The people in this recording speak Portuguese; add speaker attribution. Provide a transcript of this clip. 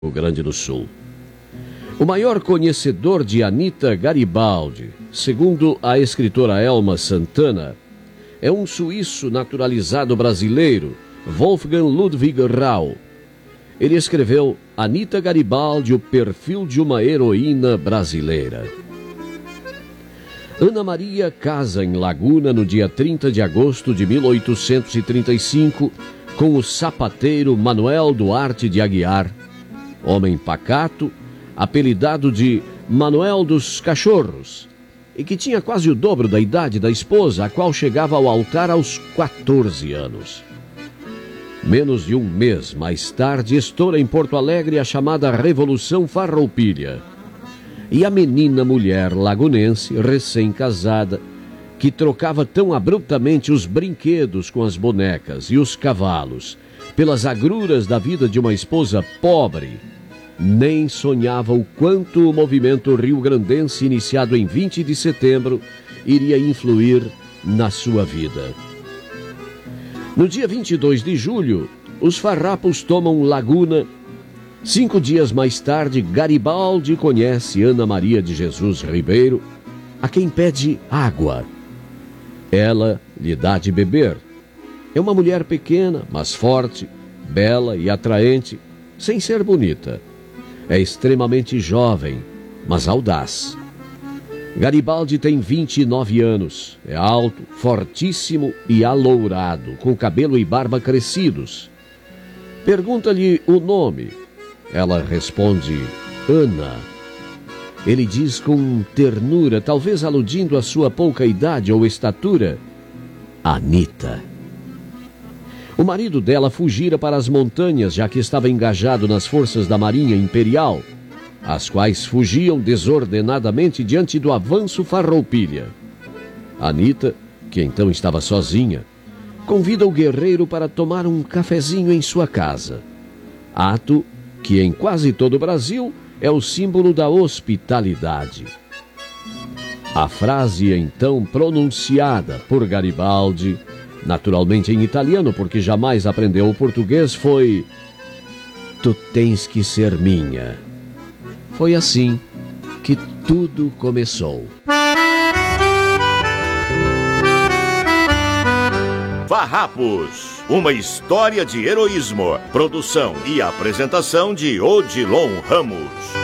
Speaker 1: Rio Grande do Sul. O maior conhecedor de Anita Garibaldi, segundo a escritora Elma Santana, é um suíço naturalizado brasileiro, Wolfgang Ludwig Rau. Ele escreveu Anita Garibaldi, o perfil de uma heroína brasileira. Ana Maria casa em Laguna no dia 30 de agosto de 1835 com o sapateiro Manuel Duarte de Aguiar, homem pacato, apelidado de Manuel dos Cachorros, e que tinha quase o dobro da idade da esposa, a qual chegava ao altar aos 14 anos. Menos de um mês mais tarde, estoura em Porto Alegre a chamada Revolução Farroupilha. E a menina mulher lagunense, recém-casada, que trocava tão abruptamente os brinquedos com as bonecas e os cavalos pelas agruras da vida de uma esposa pobre, nem sonhava o quanto o movimento rio-grandense, iniciado em 20 de setembro, iria influir na sua vida. No dia 22 de julho, os farrapos tomam Laguna. 5 dias mais tarde, Garibaldi conhece Ana Maria de Jesus Ribeiro, a quem pede água. Ela lhe dá de beber. É uma mulher pequena, mas forte, bela e atraente, sem ser bonita. É extremamente jovem, mas audaz. Garibaldi tem 29 anos, é alto, fortíssimo e alourado, com cabelo e barba crescidos. Pergunta-lhe o nome. Ela responde, Ana. Ele diz com ternura, talvez aludindo à sua pouca idade ou estatura, Anita. O marido dela fugira para as montanhas, já que estava engajado nas forças da Marinha Imperial, as quais fugiam desordenadamente diante do avanço Farroupilha. Anita, que então estava sozinha, convida o guerreiro para tomar um cafezinho em sua casa. Ato que em quase todo o Brasil é o símbolo da hospitalidade. A frase então pronunciada por Garibaldi, naturalmente em italiano, porque jamais aprendeu o português, foi: Tu tens que ser minha. Foi assim que tudo começou.
Speaker 2: Farrapos, uma história de heroísmo. Produção e apresentação de Odilon Ramos.